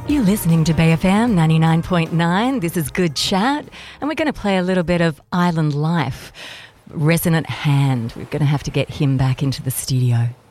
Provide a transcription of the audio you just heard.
You're listening to BFM 99.9. This is Good Chat, and we're going to play a little bit of Island Life. Resonant Hand. We're going to have to get him back into the studio.